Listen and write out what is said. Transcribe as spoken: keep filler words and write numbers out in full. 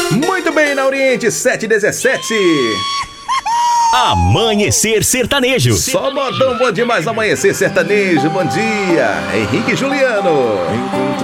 Muito bem, na Oriente, sete e dezessete. Amanhecer Sertanejo. Só modão bom demais, Amanhecer Sertanejo. Bom dia, Henrique e Juliano.